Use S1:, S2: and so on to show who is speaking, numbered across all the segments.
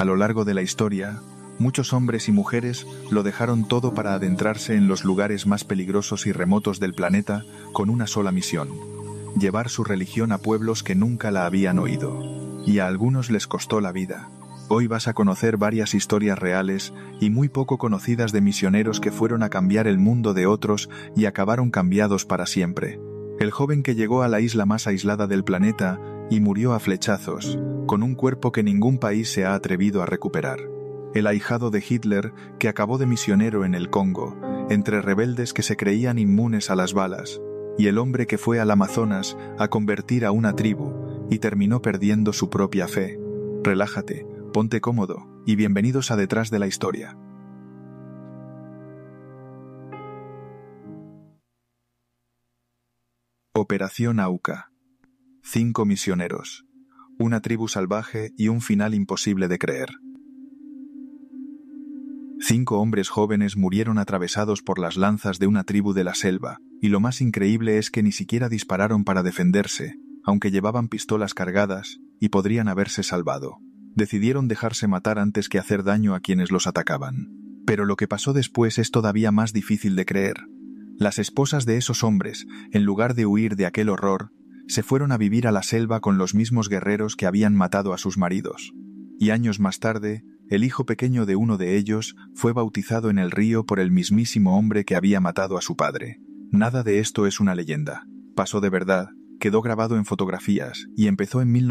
S1: A lo largo de la historia, muchos hombres y mujeres lo dejaron todo para adentrarse en los lugares más peligrosos y remotos del planeta con una sola misión: llevar su religión a pueblos que nunca la habían oído. Y a algunos les costó la vida. Hoy vas a conocer varias historias reales y muy poco conocidas de misioneros que fueron a cambiar el mundo de otros y acabaron cambiados para siempre. El joven que llegó a la isla más aislada del planeta y murió a flechazos, con un cuerpo que ningún país se ha atrevido a recuperar. El ahijado de Hitler que acabó de misionero en el Congo, entre rebeldes que se creían inmunes a las balas, y el hombre que fue al Amazonas a convertir a una tribu y terminó perdiendo su propia fe. Relájate, ponte cómodo y bienvenidos a Detrás de la Historia. Operación Auca. 5 misioneros, una tribu salvaje y un final imposible de creer. 5 hombres jóvenes murieron atravesados por las lanzas de una tribu de la selva, y lo más increíble es que ni siquiera dispararon para defenderse, aunque llevaban pistolas cargadas y podrían haberse salvado. Decidieron dejarse matar antes que hacer daño a quienes los atacaban. Pero lo que pasó después es todavía más difícil de creer. Las esposas de esos hombres, en lugar de huir de aquel horror, se fueron a vivir a la selva con los mismos guerreros que habían matado a sus maridos. Y años más tarde, el hijo pequeño de uno de ellos fue bautizado en el río por el mismísimo hombre que había matado a su padre. Nada de esto es una leyenda. Pasó de verdad, quedó grabado en fotografías y empezó en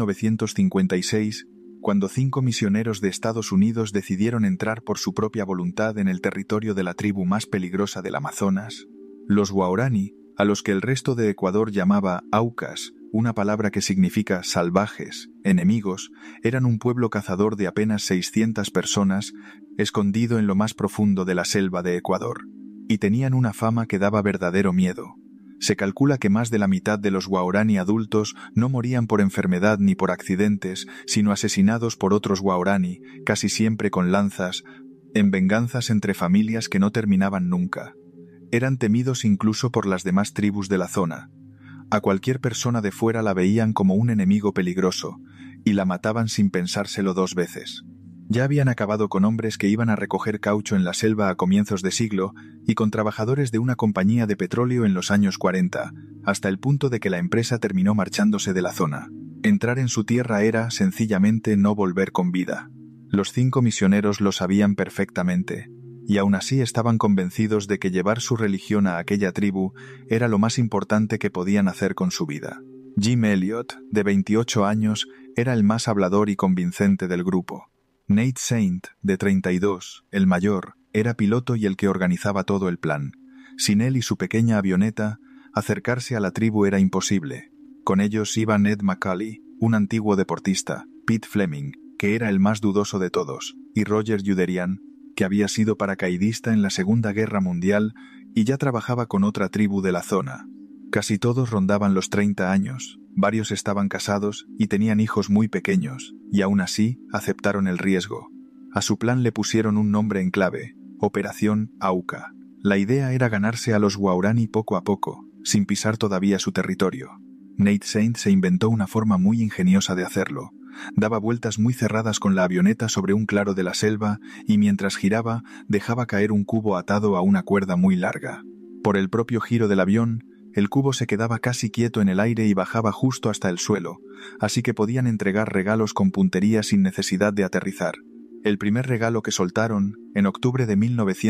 S1: 1956, cuando 5 misioneros de Estados Unidos decidieron entrar por su propia voluntad en el territorio de la tribu más peligrosa del Amazonas, los Waorani, a los que el resto de Ecuador llamaba Aucas, una palabra que significa salvajes, enemigos. Eran un pueblo cazador de apenas 600 personas, escondido en lo más profundo de la selva de Ecuador, y tenían una fama que daba verdadero miedo. Se calcula que más de la mitad de los Waorani adultos no morían por enfermedad ni por accidentes, sino asesinados por otros Waorani, casi siempre con lanzas, en venganzas entre familias que no terminaban nunca. Eran temidos incluso por las demás tribus de la zona. A cualquier persona de fuera la veían como un enemigo peligroso, y la mataban sin pensárselo 2 veces. Ya habían acabado con hombres que iban a recoger caucho en la selva a comienzos de siglo y con trabajadores de una compañía de petróleo en los años 40, hasta el punto de que la empresa terminó marchándose de la zona. Entrar en su tierra era, sencillamente, no volver con vida. Los 5 misioneros lo sabían perfectamente, y aún así estaban convencidos de que llevar su religión a aquella tribu era lo más importante que podían hacer con su vida. Jim Elliot, de 28 años, era el más hablador y convincente del grupo. Nate Saint, de 32, el mayor, era piloto y el que organizaba todo el plan. Sin él y su pequeña avioneta, acercarse a la tribu era imposible. Con ellos iban Ed McCauley, un antiguo deportista, Pete Fleming, que era el más dudoso de todos, y Roger Youderian, que había sido paracaidista en la Segunda Guerra Mundial y ya trabajaba con otra tribu de la zona. Casi todos rondaban los 30 años, varios estaban casados y tenían hijos muy pequeños, y aún así aceptaron el riesgo. A su plan le pusieron un nombre en clave: Operación Auca. La idea era ganarse a los Waorani poco a poco, sin pisar todavía su territorio. Nate Saint se inventó una forma muy ingeniosa de hacerlo. Daba vueltas muy cerradas con la avioneta sobre un claro de la selva y mientras giraba dejaba caer un cubo atado a una cuerda muy larga. Por el propio giro del avión, el cubo se quedaba casi quieto en el aire y bajaba justo hasta el suelo, así que podían entregar regalos con puntería sin necesidad de aterrizar. El primer regalo que soltaron, en octubre de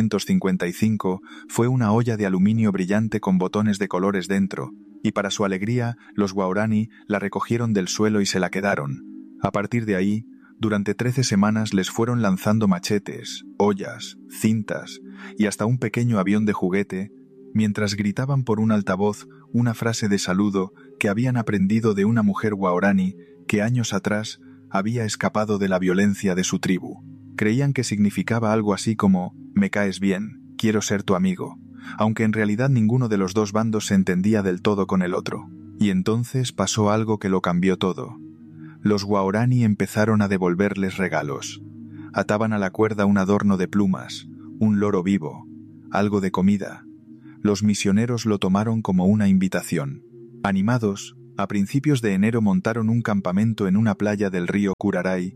S1: 1955, fue una olla de aluminio brillante con botones de colores dentro, y para su alegría, los Waorani la recogieron del suelo y se la quedaron. A partir de ahí, durante 13 semanas les fueron lanzando machetes, ollas, cintas y hasta un pequeño avión de juguete, mientras gritaban por un altavoz una frase de saludo que habían aprendido de una mujer Waorani que años atrás había escapado de la violencia de su tribu. Creían que significaba algo así como «me caes bien, quiero ser tu amigo», aunque en realidad ninguno de los 2 bandos se entendía del todo con el otro. Y entonces pasó algo que lo cambió todo. Los Waorani empezaron a devolverles regalos. Ataban a la cuerda un adorno de plumas, un loro vivo, algo de comida. Los misioneros lo tomaron como una invitación. Animados, a principios de enero montaron un campamento en una playa del río Curaray,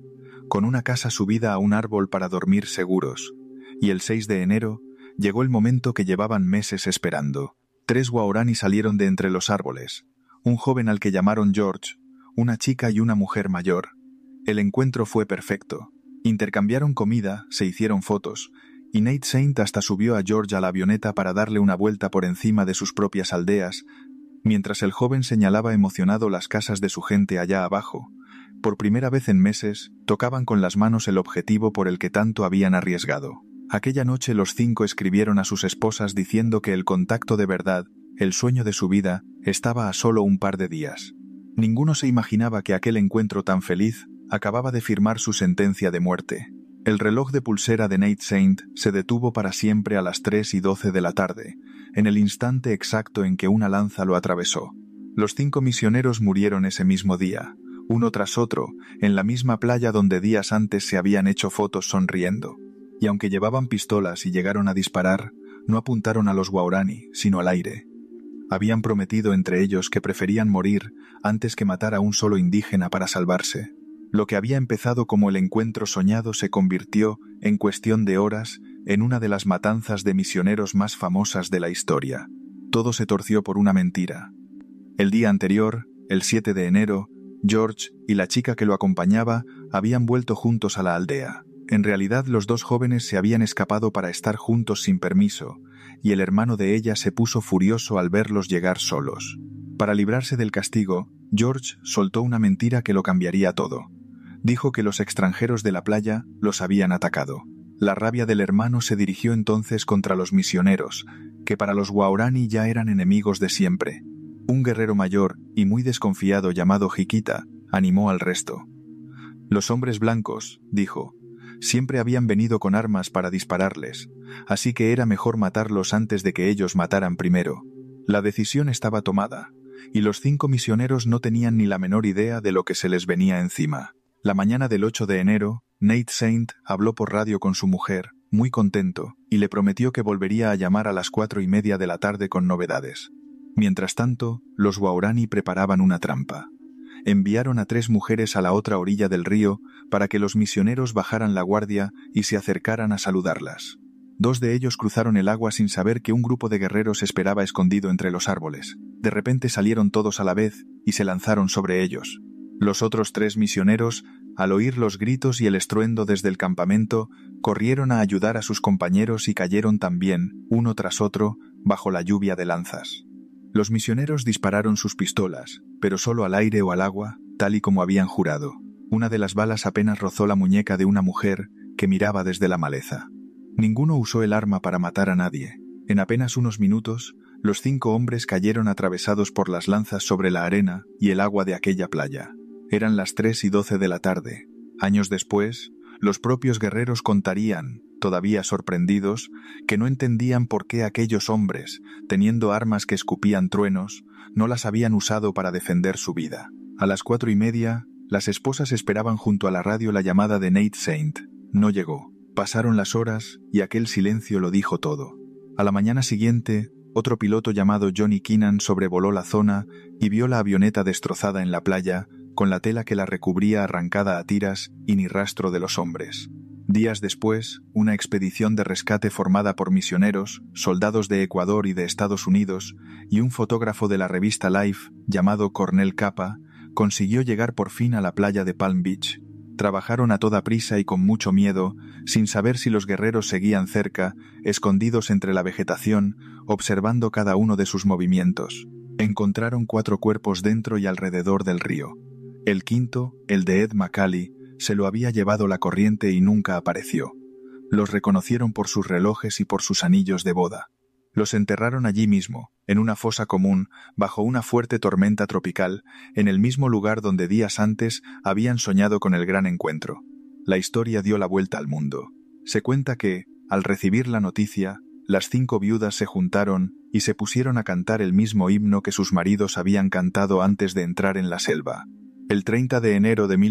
S1: con una casa subida a un árbol para dormir seguros, y el 6 de enero llegó el momento que llevaban meses esperando. 3 guaraní salieron de entre los árboles, un joven al que llamaron George, una chica y una mujer mayor. El encuentro fue perfecto. Intercambiaron comida, se hicieron fotos, y Nate Saint hasta subió a George a la avioneta para darle una vuelta por encima de sus propias aldeas, mientras el joven señalaba emocionado las casas de su gente allá abajo. Por primera vez en meses, tocaban con las manos el objetivo por el que tanto habían arriesgado. Aquella noche los 5 escribieron a sus esposas diciendo que el contacto de verdad, el sueño de su vida, estaba a solo un par de días. Ninguno se imaginaba que aquel encuentro tan feliz acababa de firmar su sentencia de muerte. El reloj de pulsera de Nate Saint se detuvo para siempre a las 3:12 de la tarde, en el instante exacto en que una lanza lo atravesó. Los 5 misioneros murieron ese mismo día, uno tras otro, en la misma playa donde días antes se habían hecho fotos sonriendo. Y aunque llevaban pistolas y llegaron a disparar, no apuntaron a los guaraní, sino al aire. Habían prometido entre ellos que preferían morir antes que matar a un solo indígena para salvarse. Lo que había empezado como el encuentro soñado se convirtió, en cuestión de horas, en una de las matanzas de misioneros más famosas de la historia. Todo se torció por una mentira. El día anterior, el 7 de enero, George y la chica que lo acompañaba habían vuelto juntos a la aldea. En realidad los 2 jóvenes se habían escapado para estar juntos sin permiso, y el hermano de ella se puso furioso al verlos llegar solos. Para librarse del castigo, George soltó una mentira que lo cambiaría todo. Dijo que los extranjeros de la playa los habían atacado. La rabia del hermano se dirigió entonces contra los misioneros, que para los guaraní ya eran enemigos de siempre. Un guerrero mayor y muy desconfiado llamado Jiquita animó al resto. Los hombres blancos, dijo, siempre habían venido con armas para dispararles, así que era mejor matarlos antes de que ellos mataran primero. La decisión estaba tomada, y los 5 misioneros no tenían ni la menor idea de lo que se les venía encima. La mañana del 8 de enero, Nate Saint habló por radio con su mujer, muy contento, y le prometió que volvería a llamar a las 4:30 de la tarde con novedades. Mientras tanto, los guaraní preparaban una trampa. Enviaron a 3 mujeres a la otra orilla del río para que los misioneros bajaran la guardia y se acercaran a saludarlas. 2 de ellos cruzaron el agua sin saber que un grupo de guerreros esperaba escondido entre los árboles. De repente salieron todos a la vez y se lanzaron sobre ellos. Los otros 3 misioneros, al oír los gritos y el estruendo desde el campamento, corrieron a ayudar a sus compañeros y cayeron también, uno tras otro, bajo la lluvia de lanzas. Los misioneros dispararon sus pistolas, pero solo al aire o al agua, tal y como habían jurado. Una de las balas apenas rozó la muñeca de una mujer que miraba desde la maleza. Ninguno usó el arma para matar a nadie. En apenas unos minutos, los 5 hombres cayeron atravesados por las lanzas sobre la arena y el agua de aquella playa. Eran las 3:12 de la tarde. Años después, los propios guerreros contarían, todavía sorprendidos, que no entendían por qué aquellos hombres, teniendo armas que escupían truenos, no las habían usado para defender su vida. A las 4:30, las esposas esperaban junto a la radio la llamada de Nate Saint. No llegó. Pasaron las horas y aquel silencio lo dijo todo. A la mañana siguiente, otro piloto llamado Johnny Keenan sobrevoló la zona y vio la avioneta destrozada en la playa, con la tela que la recubría arrancada a tiras y ni rastro de los hombres. Días después, una expedición de rescate formada por misioneros, soldados de Ecuador y de Estados Unidos, y un fotógrafo de la revista Life, llamado Cornel Capa, consiguió llegar por fin a la playa de Palm Beach. Trabajaron a toda prisa y con mucho miedo, sin saber si los guerreros seguían cerca, escondidos entre la vegetación, observando cada uno de sus movimientos. Encontraron 4 cuerpos dentro y alrededor del río. El quinto, el de Ed McCallie, se lo había llevado la corriente y nunca apareció. Los reconocieron por sus relojes y por sus anillos de boda. Los enterraron allí mismo, en una fosa común, bajo una fuerte tormenta tropical, en el mismo lugar donde días antes habían soñado con el gran encuentro. La historia dio la vuelta al mundo. Se cuenta que, al recibir la noticia, las 5 viudas se juntaron y se pusieron a cantar el mismo himno que sus maridos habían cantado antes de entrar en la selva. El 30 de enero de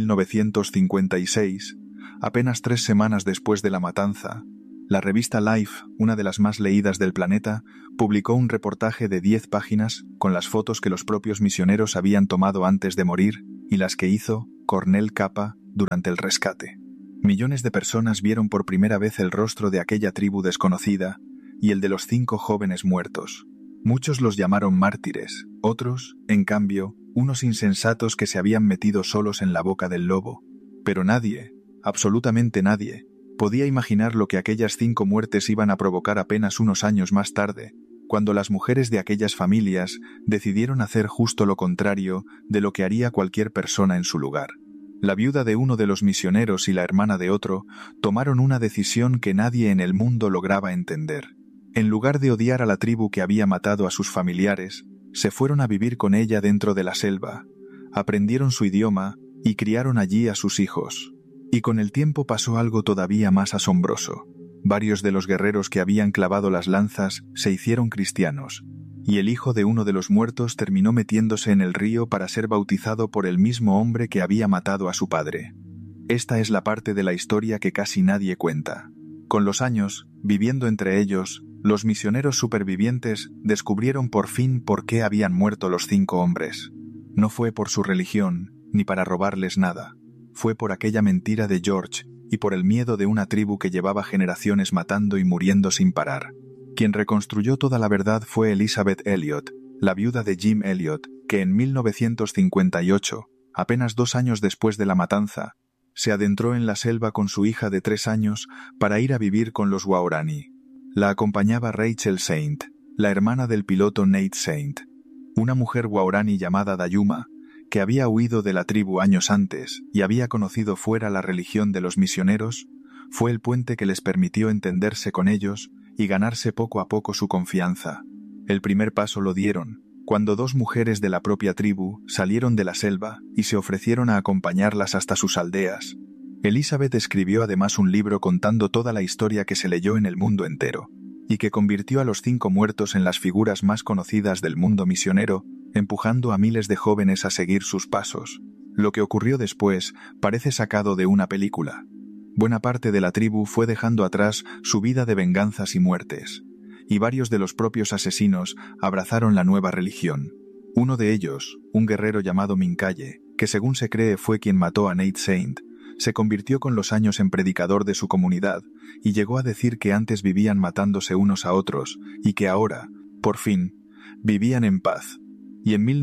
S1: 1956, apenas 3 semanas después de la matanza, la revista Life, una de las más leídas del planeta, publicó un reportaje de 10 páginas con las fotos que los propios misioneros habían tomado antes de morir y las que hizo Cornel Capa durante el rescate. Millones de personas vieron por primera vez el rostro de aquella tribu desconocida y el de los 5 jóvenes muertos. Muchos los llamaron mártires, otros, en cambio, unos insensatos que se habían metido solos en la boca del lobo. Pero nadie, absolutamente nadie, podía imaginar lo que aquellas 5 muertes iban a provocar apenas unos años más tarde, cuando las mujeres de aquellas familias decidieron hacer justo lo contrario de lo que haría cualquier persona en su lugar. La viuda de uno de los misioneros y la hermana de otro tomaron una decisión que nadie en el mundo lograba entender. En lugar de odiar a la tribu que había matado a sus familiares, se fueron a vivir con ella dentro de la selva, aprendieron su idioma y criaron allí a sus hijos. Y con el tiempo pasó algo todavía más asombroso. Varios de los guerreros que habían clavado las lanzas se hicieron cristianos, y el hijo de uno de los muertos terminó metiéndose en el río para ser bautizado por el mismo hombre que había matado a su padre. Esta es la parte de la historia que casi nadie cuenta. Con los años, viviendo entre ellos, los misioneros supervivientes descubrieron por fin por qué habían muerto los 5 hombres. No fue por su religión, ni para robarles nada. Fue por aquella mentira de George y por el miedo de una tribu que llevaba generaciones matando y muriendo sin parar. Quien reconstruyó toda la verdad fue Elizabeth Elliot, la viuda de Jim Elliot, que en 1958, apenas 2 años después de la matanza, se adentró en la selva con su hija de 3 años para ir a vivir con los Waorani. La acompañaba Rachel Saint, la hermana del piloto Nate Saint, una mujer Waorani llamada Dayuma, que había huido de la tribu años antes y había conocido fuera la religión de los misioneros. Fue el puente que les permitió entenderse con ellos y ganarse poco a poco su confianza. El primer paso lo dieron cuando 2 mujeres de la propia tribu salieron de la selva y se ofrecieron a acompañarlas hasta sus aldeas. Elizabeth escribió además un libro contando toda la historia que se leyó en el mundo entero, y que convirtió a los 5 muertos en las figuras más conocidas del mundo misionero, empujando a miles de jóvenes a seguir sus pasos. Lo que ocurrió después parece sacado de una película. Buena parte de la tribu fue dejando atrás su vida de venganzas y muertes, y varios de los propios asesinos abrazaron la nueva religión. Uno de ellos, un guerrero llamado Mincaye, que según se cree fue quien mató a Nate Saint, se convirtió con los años en predicador de su comunidad y llegó a decir que antes vivían matándose unos a otros y que ahora, por fin, vivían en paz. Y en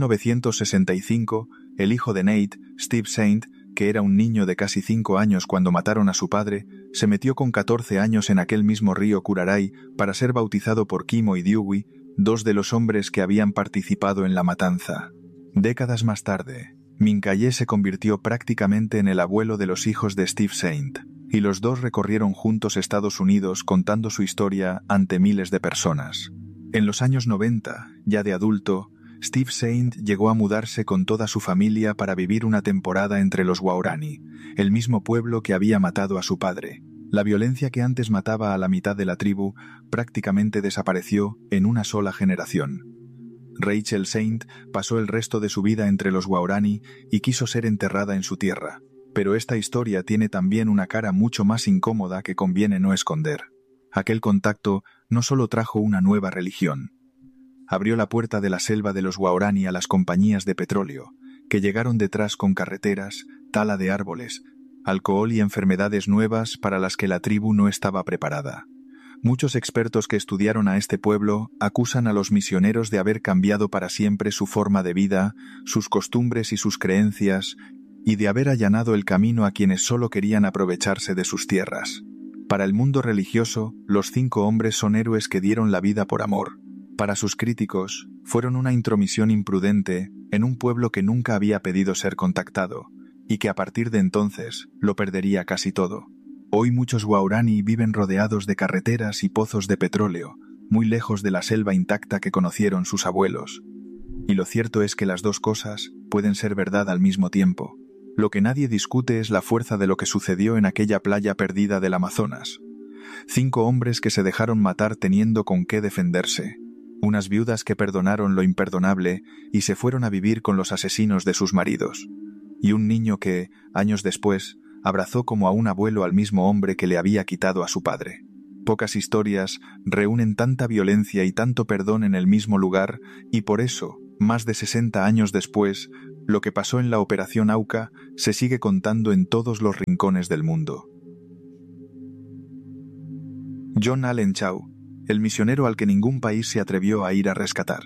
S1: 1965, el hijo de Nate, Steve Saint, que era un niño de casi 5 años cuando mataron a su padre, se metió con 14 años en aquel mismo río Curaray para ser bautizado por Kimo y Dewey, 2 de los hombres que habían participado en la matanza. Décadas más tarde, Mincaye se convirtió prácticamente en el abuelo de los hijos de Steve Saint, y los 2 recorrieron juntos Estados Unidos contando su historia ante miles de personas. En los años 90, ya de adulto, Steve Saint llegó a mudarse con toda su familia para vivir una temporada entre los Waorani, el mismo pueblo que había matado a su padre. La violencia que antes mataba a la mitad de la tribu prácticamente desapareció en una sola generación. Rachel Saint pasó el resto de su vida entre los Waorani y quiso ser enterrada en su tierra, pero esta historia tiene también una cara mucho más incómoda que conviene no esconder. Aquel contacto no solo trajo una nueva religión, abrió la puerta de la selva de los Waorani a las compañías de petróleo, que llegaron detrás con carreteras, tala de árboles, alcohol y enfermedades nuevas para las que la tribu no estaba preparada. Muchos expertos que estudiaron a este pueblo acusan a los misioneros de haber cambiado para siempre su forma de vida, sus costumbres y sus creencias, y de haber allanado el camino a quienes solo querían aprovecharse de sus tierras. Para el mundo religioso, los 5 hombres son héroes que dieron la vida por amor. Para sus críticos, fueron una intromisión imprudente en un pueblo que nunca había pedido ser contactado, y que a partir de entonces lo perdería casi todo. Hoy muchos Waorani viven rodeados de carreteras y pozos de petróleo, muy lejos de la selva intacta que conocieron sus abuelos. Y lo cierto es que las 2 cosas pueden ser verdad al mismo tiempo. Lo que nadie discute es la fuerza de lo que sucedió en aquella playa perdida del Amazonas. 5 hombres que se dejaron matar teniendo con qué defenderse. Unas viudas que perdonaron lo imperdonable y se fueron a vivir con los asesinos de sus maridos. Y un niño que, años después, abrazó como a un abuelo al mismo hombre que le había quitado a su padre. Pocas historias reúnen tanta violencia y tanto perdón en el mismo lugar, y por eso, más de 60 años después, lo que pasó en la Operación Auca se sigue contando en todos los rincones del mundo. John Allen Chau, el misionero al que ningún país se atrevió a ir a rescatar.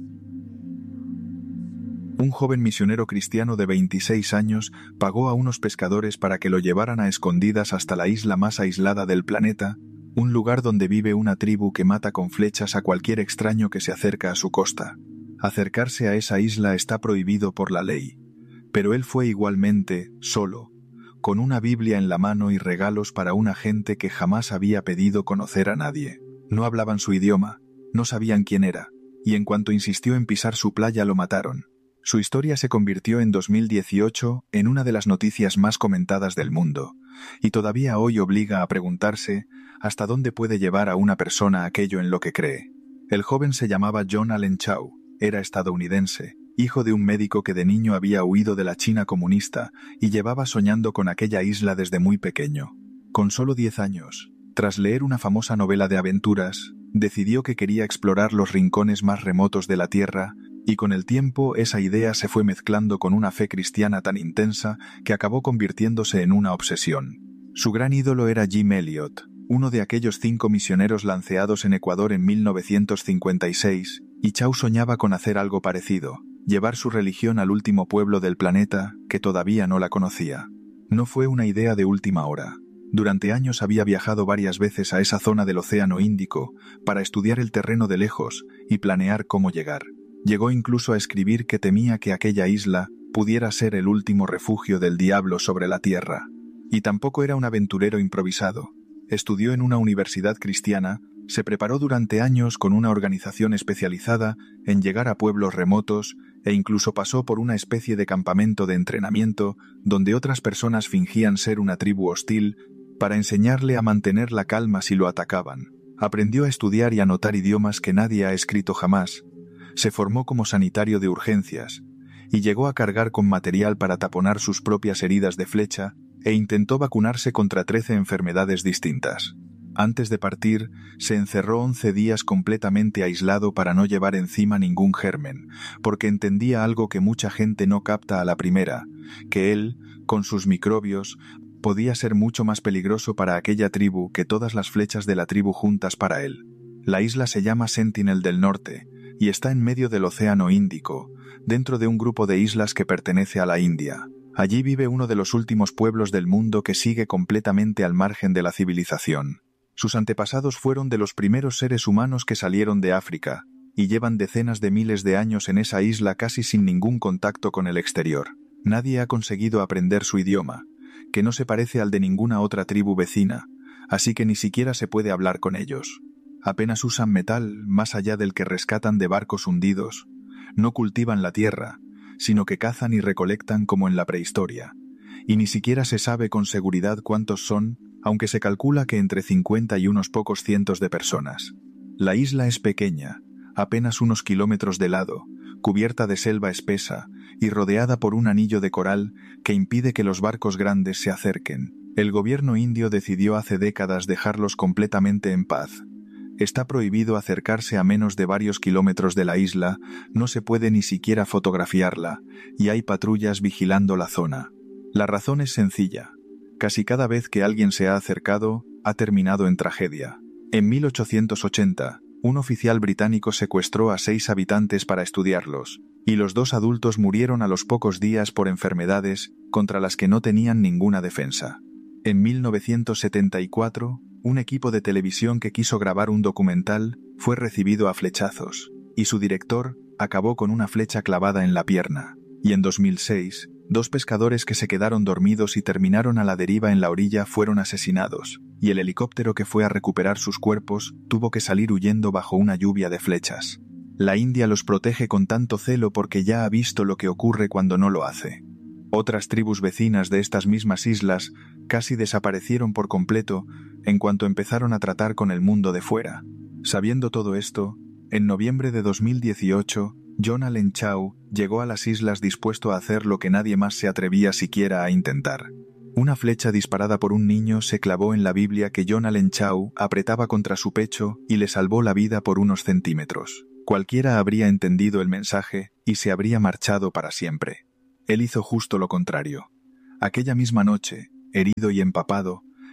S1: Un joven misionero cristiano de 26 años pagó a unos pescadores para que lo llevaran a escondidas hasta la isla más aislada del planeta, un lugar donde vive una tribu que mata con flechas a cualquier extraño que se acerca a su costa. Acercarse a esa isla está prohibido por la ley, pero él fue igualmente, solo, con una Biblia en la mano y regalos para una gente que jamás había pedido conocer a nadie. No hablaban su idioma, no sabían quién era, y en cuanto insistió en pisar su playa lo mataron. Su historia se convirtió en 2018 en una de las noticias más comentadas del mundo, y todavía hoy obliga a preguntarse hasta dónde puede llevar a una persona aquello en lo que cree. El joven se llamaba John Allen Chau, era estadounidense, hijo de un médico que de niño había huido de la China comunista y llevaba soñando con aquella isla desde muy pequeño. Con solo 10 años, tras leer una famosa novela de aventuras, decidió que quería explorar los rincones más remotos de la Tierra, y con el tiempo esa idea se fue mezclando con una fe cristiana tan intensa que acabó convirtiéndose en una obsesión. Su gran ídolo era Jim Elliot, uno de aquellos 5 misioneros lanceados en Ecuador en 1956, y Chau soñaba con hacer algo parecido, llevar su religión al último pueblo del planeta que todavía no la conocía. No fue una idea de última hora. Durante años había viajado varias veces a esa zona del Océano Índico para estudiar el terreno de lejos y planear cómo llegar. Llegó incluso a escribir que temía que aquella isla pudiera ser el último refugio del diablo sobre la tierra. Y tampoco era un aventurero improvisado. Estudió en una universidad cristiana, se preparó durante años con una organización especializada en llegar a pueblos remotos e incluso pasó por una especie de campamento de entrenamiento donde otras personas fingían ser una tribu hostil para enseñarle a mantener la calma si lo atacaban. Aprendió a estudiar y anotar idiomas que nadie ha escrito jamás. Se formó como sanitario de urgencias y llegó a cargar con material para taponar sus propias heridas de flecha e intentó vacunarse contra 13 enfermedades distintas. Antes de partir, se encerró 11 días completamente aislado para no llevar encima ningún germen, porque entendía algo que mucha gente no capta a la primera, que él, con sus microbios, podía ser mucho más peligroso para aquella tribu que todas las flechas de la tribu juntas para él. La isla se llama Sentinel del Norte, y está en medio del Océano Índico, dentro de un grupo de islas que pertenece a la India. Allí vive uno de los últimos pueblos del mundo que sigue completamente al margen de la civilización. Sus antepasados fueron de los primeros seres humanos que salieron de África, y llevan decenas de miles de años en esa isla casi sin ningún contacto con el exterior. Nadie ha conseguido aprender su idioma, que no se parece al de ninguna otra tribu vecina, así que ni siquiera se puede hablar con ellos. Apenas usan metal más allá del que rescatan de barcos hundidos. No cultivan la tierra, sino que cazan y recolectan como en la prehistoria. Y ni siquiera se sabe con seguridad cuántos son, aunque se calcula que entre 50 y unos pocos cientos de personas. La isla es pequeña, apenas unos kilómetros de lado, cubierta de selva espesa y rodeada por un anillo de coral que impide que los barcos grandes se acerquen. El gobierno indio decidió hace décadas dejarlos completamente en paz. Está prohibido acercarse a menos de varios kilómetros de la isla, no se puede ni siquiera fotografiarla, y hay patrullas vigilando la zona. La razón es sencilla. Casi cada vez que alguien se ha acercado, ha terminado en tragedia. En 1880, un oficial británico secuestró a 6 habitantes para estudiarlos, y los 2 adultos murieron a los pocos días por enfermedades contra las que no tenían ninguna defensa. En 1974, un equipo de televisión que quiso grabar un documental fue recibido a flechazos, y su director acabó con una flecha clavada en la pierna. Y en 2006, 2 pescadores que se quedaron dormidos y terminaron a la deriva en la orilla fueron asesinados, y el helicóptero que fue a recuperar sus cuerpos tuvo que salir huyendo bajo una lluvia de flechas. La India los protege con tanto celo porque ya ha visto lo que ocurre cuando no lo hace. Otras tribus vecinas de estas mismas islas casi desaparecieron por completo en cuanto empezaron a tratar con el mundo de fuera. Sabiendo todo esto, en noviembre de 2018, John Allen Chau llegó a las islas dispuesto a hacer lo que nadie más se atrevía siquiera a intentar. Una flecha disparada por un niño se clavó en la Biblia que John Allen Chau apretaba contra su pecho y le salvó la vida por unos centímetros. Cualquiera habría entendido el mensaje y se habría marchado para siempre. Él hizo justo lo contrario. Aquella misma noche, herido y empapado,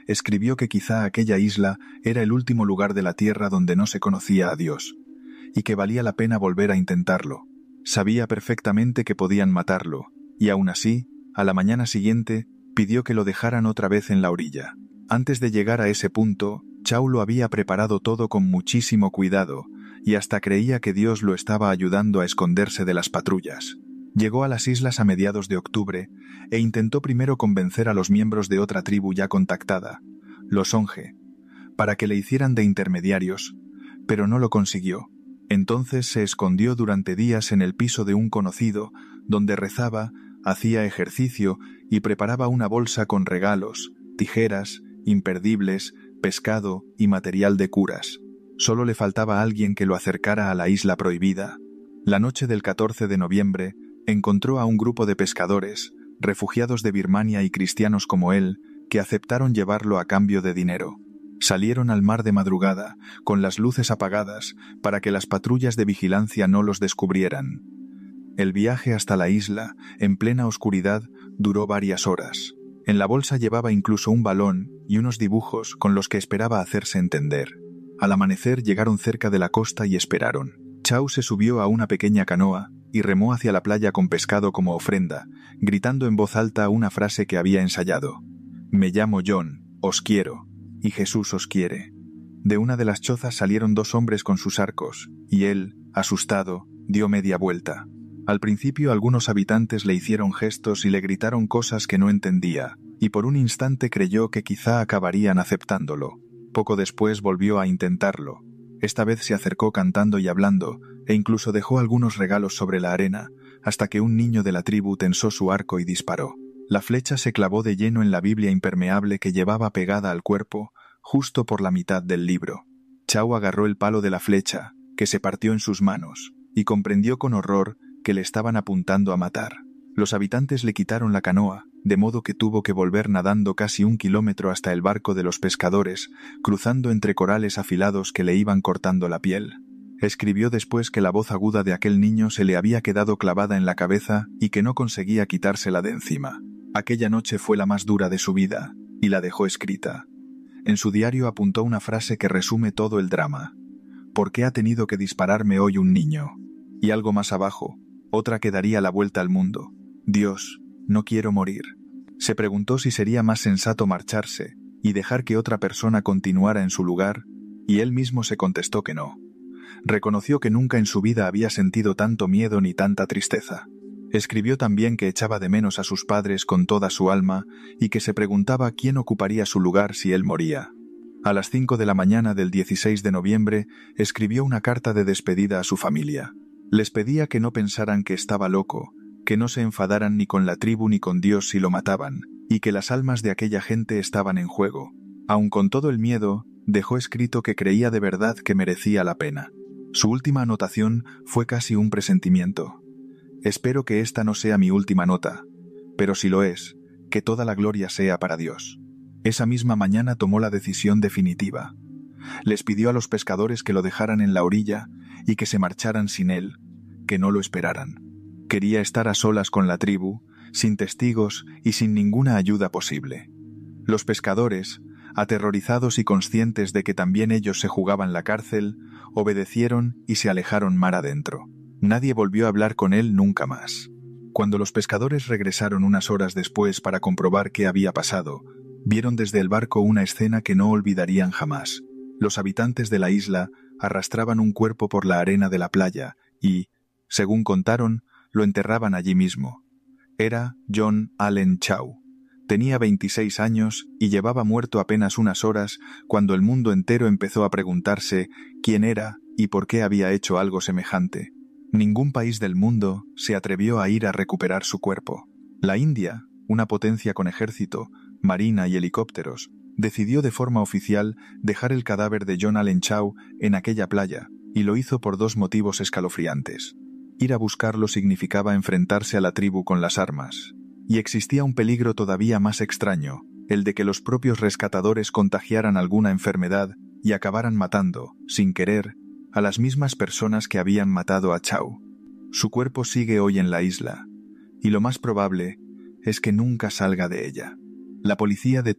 S1: escribió que quizá aquella isla era el último lugar de la tierra donde no se conocía a Dios, y que valía la pena volver a intentarlo. Sabía perfectamente que podían matarlo, y aún así, a la mañana siguiente, pidió que lo dejaran otra vez en la orilla. Antes de llegar a ese punto, Chau lo había preparado todo con muchísimo cuidado, y hasta creía que Dios lo estaba ayudando a esconderse de las patrullas. Llegó a las islas a mediados de octubre e intentó primero convencer a los miembros de otra tribu ya contactada, los Onge, para que le hicieran de intermediarios, pero no lo consiguió. Entonces se escondió durante días en el piso de un conocido, donde rezaba, hacía ejercicio y preparaba una bolsa con regalos, tijeras, imperdibles, pescado y material de curas. Solo le faltaba alguien que lo acercara a la isla prohibida. La noche del 14 de noviembre encontró a un grupo de pescadores, refugiados de Birmania y cristianos como él, que aceptaron llevarlo a cambio de dinero. Salieron al mar de madrugada, con las luces apagadas, para que las patrullas de vigilancia no los descubrieran. El viaje hasta la isla, en plena oscuridad, duró varias horas. En la bolsa llevaba incluso un balón y unos dibujos con los que esperaba hacerse entender. Al amanecer llegaron cerca de la costa y esperaron. Chau se subió a una pequeña canoa y remó hacia la playa con pescado como ofrenda, gritando en voz alta una frase que había ensayado. «Me llamo John, os quiero, y Jesús os quiere». De una de las chozas salieron dos hombres con sus arcos, y él, asustado, dio media vuelta. Al principio algunos habitantes le hicieron gestos y le gritaron cosas que no entendía, y por un instante creyó que quizá acabarían aceptándolo. Poco después volvió a intentarlo. Esta vez se acercó cantando y hablando, e incluso dejó algunos regalos sobre la arena, hasta que un niño de la tribu tensó su arco y disparó. La flecha se clavó de lleno en la Biblia impermeable que llevaba pegada al cuerpo, justo por la mitad del libro. Chau agarró el palo de la flecha, que se partió en sus manos, y comprendió con horror que le estaban apuntando a matar. Los habitantes le quitaron la canoa, de modo que tuvo que volver nadando casi 1 kilómetro hasta el barco de los pescadores, cruzando entre corales afilados que le iban cortando la piel. Escribió después que la voz aguda de aquel niño se le había quedado clavada en la cabeza y que no conseguía quitársela de encima. Aquella noche fue la más dura de su vida, y la dejó escrita. En su diario apuntó una frase que resume todo el drama. «¿Por qué ha tenido que dispararme hoy un niño?» Y algo más abajo, otra que daría la vuelta al mundo. «Dios, no quiero morir». Se preguntó si sería más sensato marcharse y dejar que otra persona continuara en su lugar, y él mismo se contestó que no. Reconoció que nunca en su vida había sentido tanto miedo ni tanta tristeza. Escribió también que echaba de menos a sus padres con toda su alma y que se preguntaba quién ocuparía su lugar si él moría. A las 5 de la mañana del 16 de noviembre escribió una carta de despedida a su familia. Les pedía que no pensaran que estaba loco, que no se enfadaran ni con la tribu ni con Dios si lo mataban, y que las almas de aquella gente estaban en juego. Aun con todo el miedo, dejó escrito que creía de verdad que merecía la pena. Su última anotación fue casi un presentimiento. «Espero que esta no sea mi última nota, pero si lo es, que toda la gloria sea para Dios». Esa misma mañana tomó la decisión definitiva. Les pidió a los pescadores que lo dejaran en la orilla y que se marcharan sin él, que no lo esperaran. Quería estar a solas con la tribu, sin testigos y sin ninguna ayuda posible. Los pescadores, aterrorizados y conscientes de que también ellos se jugaban la cárcel, obedecieron y se alejaron mar adentro. Nadie volvió a hablar con él nunca más. Cuando los pescadores regresaron unas horas después para comprobar qué había pasado, vieron desde el barco una escena que no olvidarían jamás. Los habitantes de la isla arrastraban un cuerpo por la arena de la playa y, según contaron, lo enterraban allí mismo. Era John Allen Chau. Tenía 26 años y llevaba muerto apenas unas horas cuando el mundo entero empezó a preguntarse quién era y por qué había hecho algo semejante. Ningún país del mundo se atrevió a ir a recuperar su cuerpo. La India, una potencia con ejército, marina y helicópteros, decidió de forma oficial dejar el cadáver de John Allen Chau en aquella playa, y lo hizo por 2 motivos escalofriantes. Ir a buscarlo significaba enfrentarse a la tribu con las armas, y existía un peligro todavía más extraño, el de que los propios rescatadores contagiaran alguna enfermedad y acabaran matando, sin querer, a las mismas personas que habían matado a Chau. Su cuerpo sigue hoy en la isla, y lo más probable es que nunca salga de ella. La policía detuvo